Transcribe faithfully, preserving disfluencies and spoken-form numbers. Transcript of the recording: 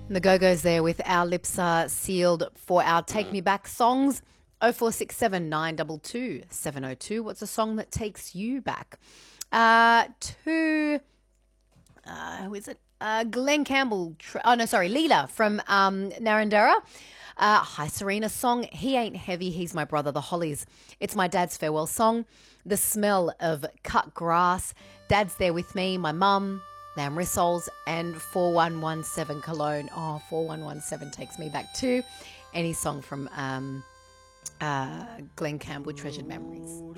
The Go-Go's there with Our Lips Are Sealed for our Take Me Back songs. oh four six seven, nine two two, seven oh two. What's a song that takes you back? Uh, to, uh, who is it? Uh, Glenn Campbell. Oh, no, sorry. Leela from um, Narendera. Uh, Hi, Serena song. He Ain't Heavy, He's My Brother, The Hollies. It's my dad's farewell song. The smell of cut grass. Dad's there with me, my mum, Lamb Rissoles, and four one one seven Cologne. Oh, four one one seven takes me back to any song from um, uh, Glenn Campbell, Treasured Memories.